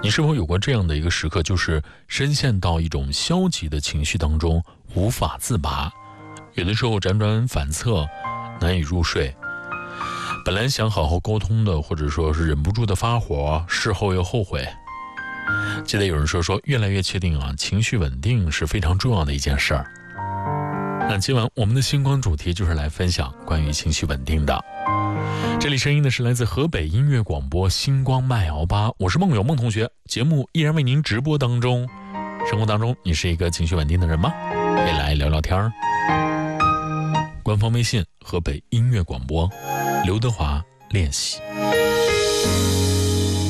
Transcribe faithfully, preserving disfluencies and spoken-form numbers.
你是否有过这样的一个时刻，就是深陷到一种消极的情绪当中，无法自拔，有的时候辗转反侧，难以入睡。本来想好好沟通的，或者说是忍不住的发火，事后又后悔。记得有人说说，越来越确定啊，情绪稳定是非常重要的一件事儿。那今晚我们的星光主题就是来分享关于情绪稳定的。这里声音呢是来自河北音乐广播星光慢摇吧，我是梦友梦同学，节目依然为您直播当中。生活当中你是一个情绪稳定的人吗？可以来聊聊天儿。官方微信河北音乐广播刘德华练习。